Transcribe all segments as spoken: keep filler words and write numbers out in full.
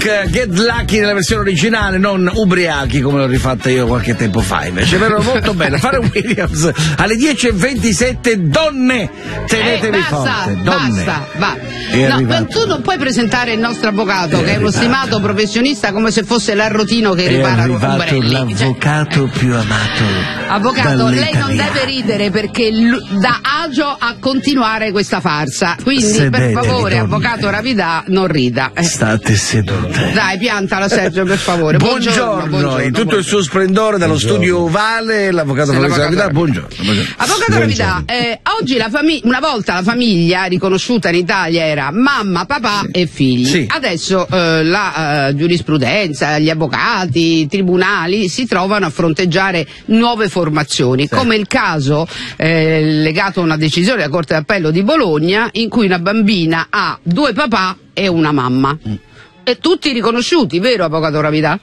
Get Lucky nella versione originale, non ubriachi come l'ho rifatta io qualche tempo fa, invece però molto bella. Pharrell Williams alle dieci e ventisette. Donne, tenetevi eh, basta, forte, donne. Basta, va. No, ma tu non puoi presentare il nostro avvocato, è che è uno stimato professionista, come se fosse l'arrotino che è ripara ombrelli. L'avvocato cioè... più amato. Avvocato, lei non deve ridere perché dà agio a continuare questa farsa. Quindi Sedetevi, per favore, donne. Avvocato Ravidà, non rida. Eh. State sedute. Dai, piantala Sergio, per favore. Buongiorno, buongiorno, buongiorno in tutto buongiorno. il suo splendore dallo Buongiorno. studio ovale, l'avvocato Ravidà. Buongiorno. buongiorno. Avvocato Ravidà, eh, oggi la famiglia, una volta la famiglia riconosciuta in Italia era mamma, papà sì. e figli. Sì. Adesso eh, la eh, giurisprudenza, gli avvocati, i tribunali si trovano a fronteggiare nuove formazioni, sì. come il caso eh, legato a una decisione della Corte d'Appello di Bologna in cui una bambina ha due papà e una mamma. Mm. E tutti riconosciuti, vero Avvocato Ravidà?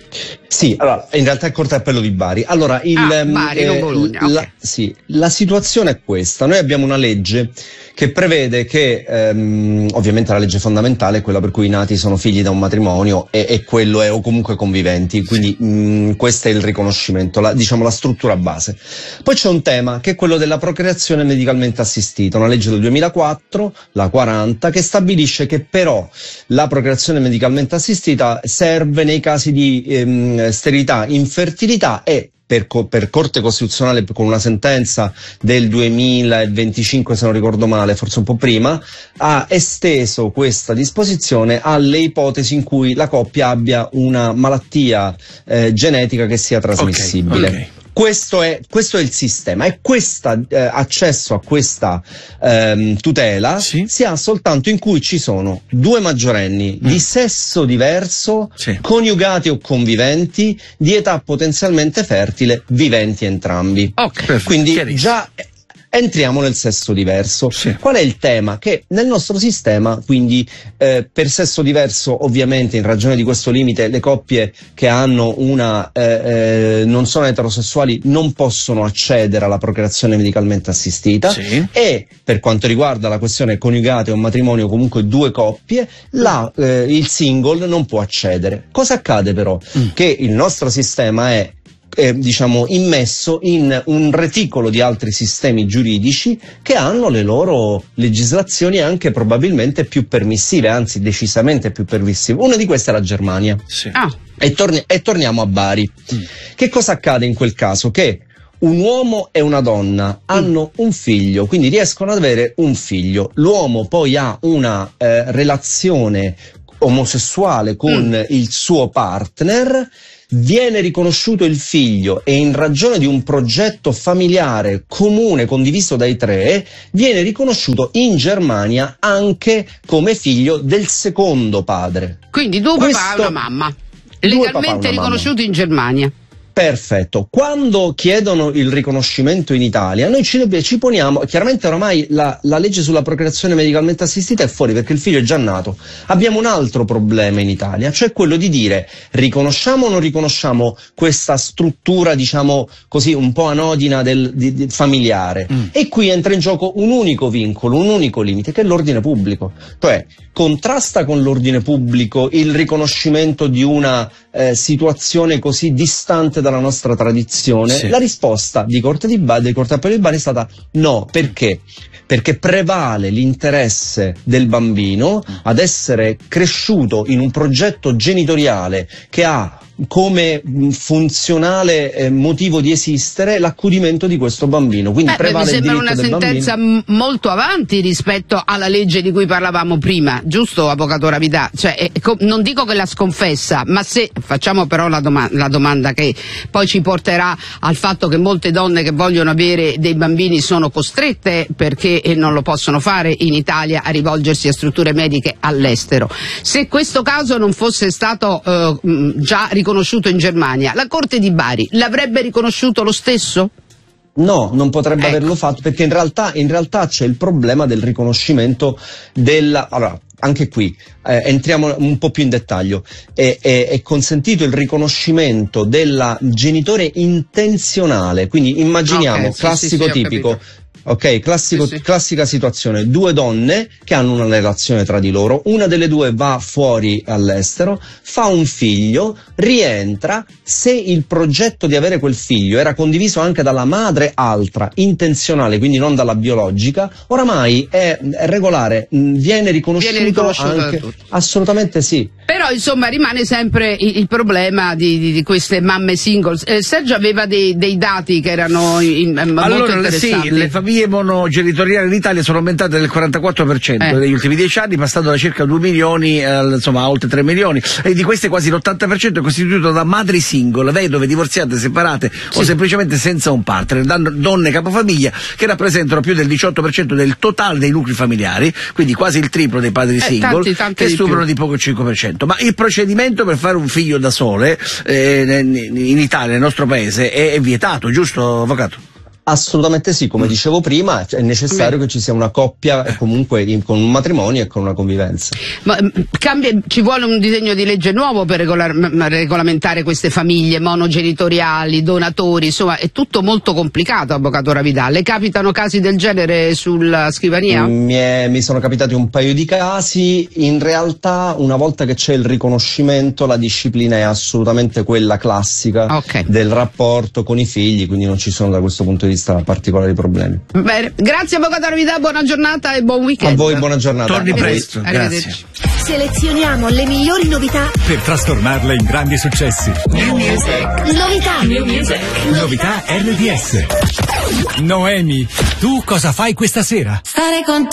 Sì, allora, in realtà è Corte d'Appello di Bari. Allora, il, ah, Bari, eh, non Bologna. La, okay. sì, la situazione è questa. Noi abbiamo una legge che prevede che, ehm, ovviamente la legge fondamentale è quella per cui i nati sono figli da un matrimonio e, e quello è, o comunque conviventi, quindi sì. mh, questo è il riconoscimento, la, diciamo la struttura base. Poi c'è un tema che è quello della procreazione medicalmente assistita, una legge del duemilaquattro, la quaranta, che stabilisce che però la procreazione medicalmente assistita serve nei casi di ehm, sterilità, infertilità e Per, per Corte Costituzionale, con una sentenza del duemilaventicinque, se non ricordo male, forse un po' prima, ha esteso questa disposizione alle ipotesi in cui la coppia abbia una malattia eh, genetica che sia trasmissibile. Okay, okay. Questo è, questo è il sistema e questo eh, accesso a questa ehm, tutela sì. si ha soltanto in cui ci sono due maggiorenni mm. di sesso diverso, sì. coniugati o conviventi, di età potenzialmente fertile, viventi entrambi. Okay, quindi già entriamo nel sesso diverso. Sì. Qual è il tema? Che nel nostro sistema, quindi eh, per sesso diverso, ovviamente in ragione di questo limite, le coppie che hanno una eh, eh, non sono eterosessuali non possono accedere alla procreazione medicalmente assistita. Sì. E per quanto riguarda la questione coniugate o matrimonio, comunque due coppie, la, eh, il single non può accedere. Cosa accade però? Mm. Che il nostro sistema è Eh, diciamo immesso in un reticolo di altri sistemi giuridici che hanno le loro legislazioni anche probabilmente più permissive, anzi decisamente più permissive. Una di queste è la Germania. Sì. Ah. E, torni- e torniamo a Bari. Mm. Che cosa accade in quel caso? Che un uomo e una donna hanno mm. un figlio, quindi riescono ad avere un figlio. L'uomo poi ha una eh, relazione omosessuale con mm. il suo partner, viene riconosciuto il figlio e in ragione di un progetto familiare comune condiviso dai tre viene riconosciuto in Germania anche come figlio del secondo padre. Quindi due papà e una mamma, legalmente riconosciuti in Germania. Perfetto. Quando chiedono il riconoscimento in Italia, noi ci, ci poniamo, chiaramente oramai la, la legge sulla procreazione medicalmente assistita è fuori perché il figlio è già nato. Abbiamo un altro problema in Italia, cioè quello di dire riconosciamo o non riconosciamo questa struttura, diciamo così, un po' anodina del, di, di, familiare. Mm. E qui entra in gioco un unico vincolo, un unico limite, che è l'ordine pubblico. Cioè, contrasta con l'ordine pubblico il riconoscimento di una eh, situazione così distante dalla nostra tradizione? Sì. La risposta di Corte di Bari, di Corte d'Appello di Bari è stata no. Perché? Perché prevale l'interesse del bambino ad essere cresciuto in un progetto genitoriale che ha come funzionale eh, motivo di esistere l'accudimento di questo bambino. Quindi Beh, prevale mi sembra il diritto una del sentenza bambino. m- molto avanti rispetto alla legge di cui parlavamo prima, giusto Avvocato Ravidà? Cioè, eh, co- non dico che la sconfessa, ma se facciamo però la, doma- la domanda che poi ci porterà al fatto che molte donne che vogliono avere dei bambini sono costrette, perché eh, non lo possono fare in Italia, a rivolgersi a strutture mediche all'estero. Se questo caso non fosse stato eh, già riconosciuto riconosciuto in Germania, la Corte di Bari l'avrebbe riconosciuto lo stesso? No, non potrebbe ecco. averlo fatto, perché in realtà, in realtà c'è il problema del riconoscimento della... Allora, anche qui eh, entriamo un po' più in dettaglio. È, è, è consentito il riconoscimento del genitore intenzionale, quindi immaginiamo, okay, classico sì, sì, sì, tipico, Ok, classico, Sì, sì. classica situazione, due donne che hanno una relazione tra di loro, una delle due va fuori all'estero, fa un figlio, rientra, se il progetto di avere quel figlio era condiviso anche dalla madre altra, intenzionale, quindi non dalla biologica, oramai è, è regolare, mh, viene riconosciuto, Viene riconosciuto da anche, tutti. Assolutamente sì. Però insomma rimane sempre il, il problema di, di, di queste mamme singles. Eh, Sergio aveva dei, dei dati che erano in, in, molto Allora, le- interessanti. sì, le famiglie monogenitoriali in Italia sono aumentate del quarantaquattro per cento Eh. negli ultimi dieci anni, passando da circa due milioni eh, insomma, a oltre tre milioni, e di queste quasi l'ottanta per cento è costituito da madri single, vedove, divorziate, separate o semplicemente senza un partner, dan- donne capofamiglia che rappresentano più del diciotto per cento del totale dei nuclei familiari, quindi quasi il triplo dei padri Eh, single, tanti, tanti che di superano più. di poco il cinque per cento. Ma il procedimento per fare un figlio da sole eh, in Italia, nel nostro paese, è, è vietato, giusto, avvocato? Assolutamente sì, come dicevo prima, è necessario che ci sia una coppia eh, comunque in- con un matrimonio e con una convivenza. Ma, mm, cambia, ci vuole un disegno di legge nuovo per regolar- m- regolamentare queste famiglie monogenitoriali, donatori, insomma è tutto molto complicato, avvocato Ravidà. Le capitano casi del genere sulla scrivania? Mi, è- mi sono capitati un paio di casi, in realtà una volta che c'è il riconoscimento la disciplina è assolutamente quella classica Ok. del rapporto con i figli, quindi non ci sono da questo punto di vista particolari problemi. Bene, grazie avvocato Ravidà, buona giornata e buon weekend. A voi buona giornata. Torni A voi. presto, Arrivederci. grazie. Selezioniamo le migliori novità. per trasformarle in grandi successi. Novità. Novità R D S. Noemi, tu cosa fai questa sera? Stare con te.